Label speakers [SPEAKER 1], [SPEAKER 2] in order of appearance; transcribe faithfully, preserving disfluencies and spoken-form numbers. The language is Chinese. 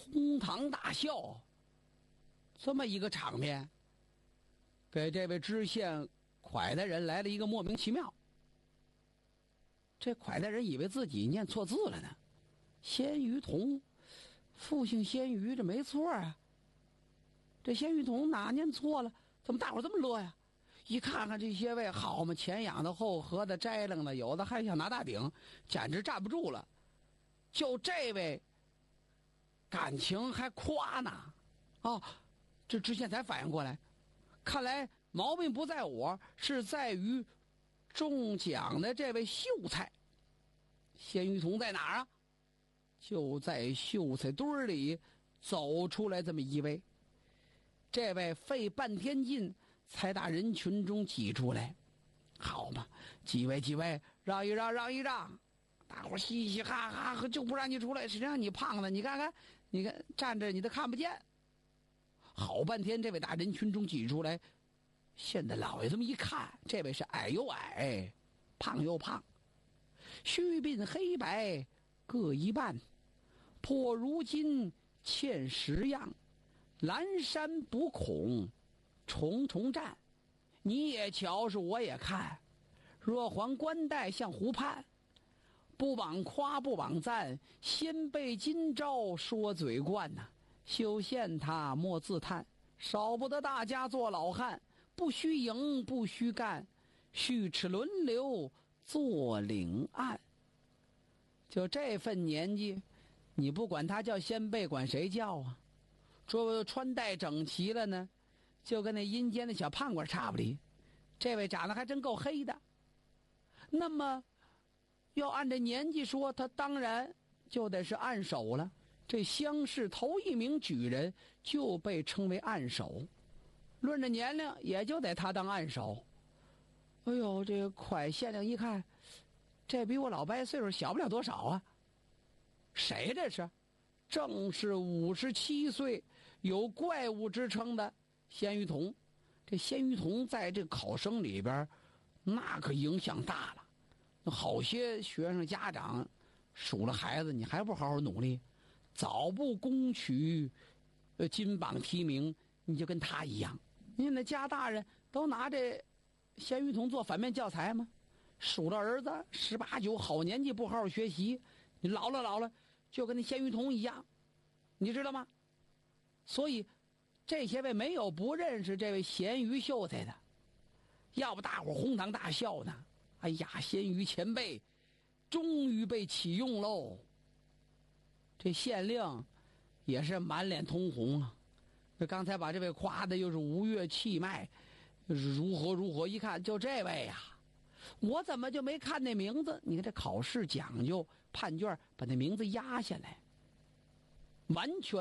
[SPEAKER 1] 哄堂大笑，这么一个场面，给这位知县蒯的人来了一个莫名其妙。这蒯的人以为自己念错字了呢，鲜于同，复姓鲜于，这没错啊。这鲜于同哪念错了？怎么大伙这么乐呀？一看看这些位，好嘛，前仰的后合的摘楞的，有的还想拿大顶，简直站不住了。就这位感情还夸呢，哦，这知县才反应过来，看来毛病不在我，是在于中奖的这位秀才。鲜于同在哪儿啊？就在秀才堆里走出来这么一位，这位费半天劲才打人群中挤出来。好嘛，几位几位，让一让让一让，大伙嘻嘻哈哈，就不让你出来，谁让你胖了？你看看，你看站着你都看不见。好半天，这位打人群中挤出来，县的老爷这么一看，这位是矮又矮，胖又胖，须鬓黑白各一半，破如今欠十样，阑珊不恐重重战。你也瞧是我也看，若还冠带向湖畔，不枉夸不枉赞，先辈今朝说嘴惯呐、啊。休羡他莫自叹，少不得大家做老汉，不须赢不须干，须齿轮流做领案。就这份年纪，你不管他叫先辈，管谁叫啊？这穿戴整齐了呢，就跟那阴间的小胖官差不离。这位长得还真够黑的。那么要按这年纪说，他当然就得是按手了。这乡试头一名举人就被称为按手，论着年龄也就得他当按手。哎呦，这个蒯县令一看，这比我老伯岁数小不了多少啊。谁这是？正是五十七岁有怪物之称的鲜于同。这鲜于同在这考生里边那可影响大了，好些学生家长数了孩子，你还不好好努力，早不攻取呃金榜题名，你就跟他一样。你那家大人都拿这鲜于同做反面教材吗？数了儿子十八九好年纪不好好学习，你老了老了就跟那鲜于同一样，你知道吗？所以这些位没有不认识这位鲜于秀才的，要不大伙哄堂大笑呢。哎呀，鲜于前辈终于被启用喽。这县令也是满脸通红啊，这刚才把这位夸的又是无月气脉，又是如何如何，一看就这位呀、啊，我怎么就没看那名字？你看这考试讲究判卷，把那名字压下来，完全